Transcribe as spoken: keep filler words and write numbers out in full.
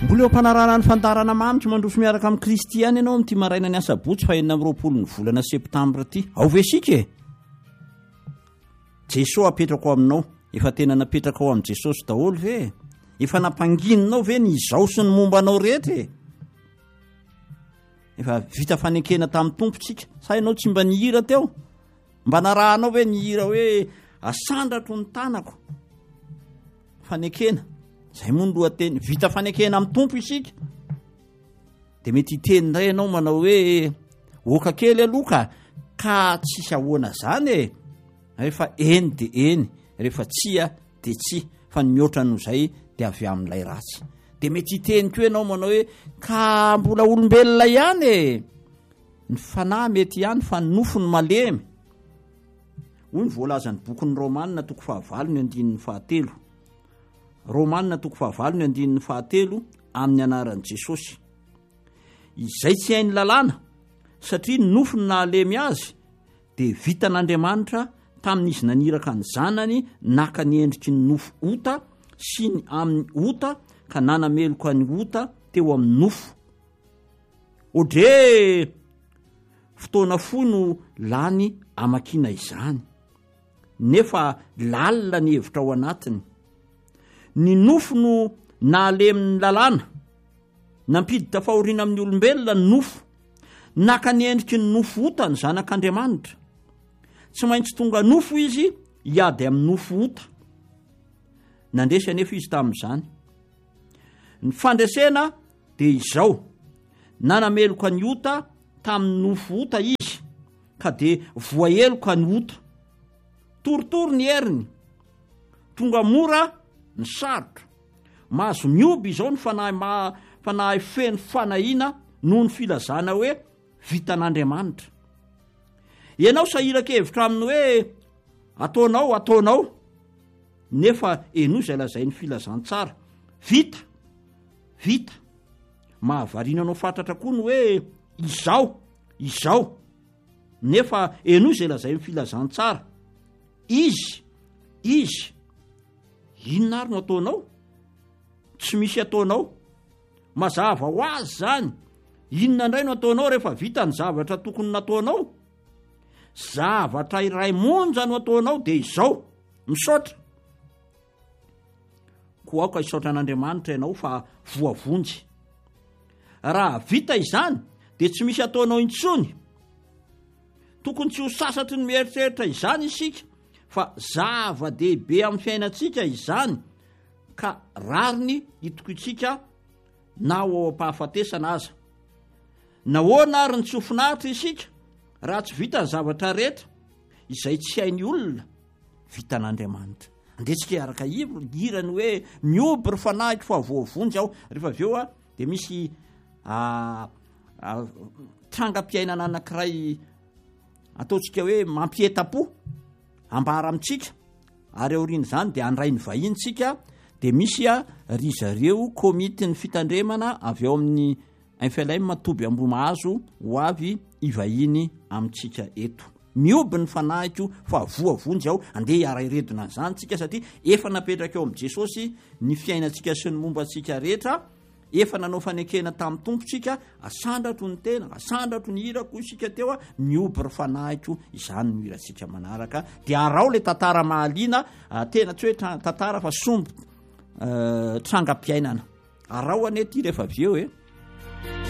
mbola eo ampanarana ny fandarana mamitra mandrofo miaraka amin'ny kristiany ianao amin'ity maraina ny asabotsy fa enina amby roapolo ny volana septambra ity ao ve sika e Jesosy apetraka ao aminao efa tena napetraka ao amin'ny Jesosy daholo ve efa nampangininao ve ny izao sy ny momba anao rehetra e efa vita fanekena tamin'ny tompontsika sa ianao tsy mba nihira teo mba narahanao hoe nihira hoe asandratro ny tanako fanekena zay moa ny lohateny vita fanekena amin'ny tompo isika dia mety hiteny indray ianao manao hoe oka kely aloha ka tsisy ahoana zany e rehefa eny dia eny rehefa tsia dia tsia fa ny mihoatra nohozay dia avy amin'ilay ratsy dia mety hiteny koa ianao manao hoe ka mbola olombelona ihany e ny fanahy mety ihany fa ny nofo ny malemy hoy ny voalazan'ny bokin'ny Romanina toko fahavalo ny andinin'ny fahatelo Romanina toko fahavalo ny andinin'ny fahatelo amin'ny anaran'i Jesosy izay tsy hainy lalàna satria ny nofo ny nahalemy azy dia vitan'Andriamanitra tamin'izy naniraka ny zanany naka ny endriky ny nofo ota sy ny amin'ny ota ka nanameloka ny ota teo amin'ny nofo odre fotoana fohy no lany amakina izany nefa lalina ny hevitra ao anatiny ny nofo no nahalemin'ny lalàna nampiditra fahoriana amin'ny olombelona ny nofo naka ny endriky ny nofo ota ny zanak'Andriamanitra tsy maintsy tonga nofo izy hiady amin'ny nofo ota nandresy anefa izy tamin'izany ny fandresena dia izao nanameloka ny ota tamin'ny nofo ota izy ka dia voaheloka ny ota toritory ny heriny tonga mora ny sarotra mahazo mioby izao ny fanahy ma fanahy feno fanahiana noho ny filazana hoe vitan'Andriamanitra ianao sahiraka hevitra aminy hoe ataonao ataonao nefa eno izay lazay ny filazantsara vita vita mahavariana anao fatratra koa ny hoe izao izao nefa eno izay lazay ny filazantsara izy izy inona ary no ataonao tsy misy ataonao mazava ho azy zany inona indray no ataonao rehefa vita ny zavatra tokony nataonao zavatra iray monja no ataonao dia izao misaotra koa aoka hisaotra an'Andriamanitra ianao fa voavonjy raha vita izany dia tsy misy ataonao intsony tokony tsy ho sasatry ny mieritreritra izany isika fa zava-dehibe amin'ny fiainantsika izany ka rariny itokoitsika na ao am-pahafatesana aza nahoana ary ny tsy ho finaritra isika raha tsy vita ny zavatra rehetra izay tsy hainy olona vitan'Andriamanitra andetsika hiaraka hirany hoe mioby ry fanahiko fa voavonjy aho rehefa avy eo a dia misy trangam-piainana anankiray ataontsika hoe mampieta-po ambara amintsika ary aoriana izany dia andray ny vahintsika dia misy a ry zareo komity ny fitandremana avy ao amin'ny F L M Matoby Ambohimahazo ho avy hivahiny amintsika eto mioby ny fanahiko fa voavonjy aho andeha hiara iredona an'izany tsika satria efa napetraka eo amin'ny Jesosy ny fiainantsika sy ny momba antsika rehetra efa nanao fanekena tamin'ny tompontsika asandratro ny tena asandratro ny hirako isika teo a mioby ry fanahiko izany no hirantsika manaraka dia arao le tantara mahaliana tena tsy hoe tantara fa sombo trangam-piainana arao ane ty rehefa avy eo e